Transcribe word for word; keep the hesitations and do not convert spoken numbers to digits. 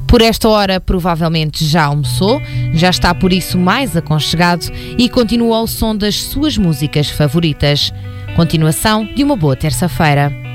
Por esta hora, provavelmente já almoçou, já está por isso mais aconchegado e continua ao som das suas músicas favoritas. Continuação de uma boa terça-feira.